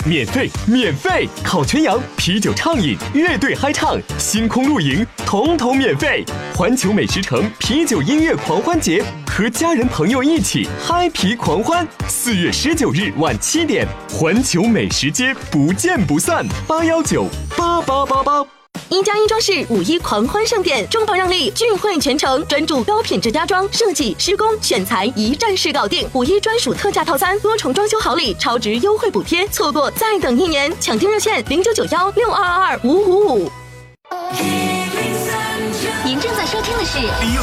免费！烤全羊、啤酒畅饮、乐队嗨唱、星空露营，统免费！环球美食城啤酒音乐狂欢节，和家人朋友一起嗨皮狂欢。4月19日晚7点，环球美食街不见不散！8198888。 1+1装饰5·1狂欢盛典，重磅让利，聚会全程，专注高品质家装设计、施工、选材，一站式搞定。5·1专属特价套餐，多重装修好礼，超值优惠补贴，错过再等1年。抢订热线099162225555。 您正在收听的是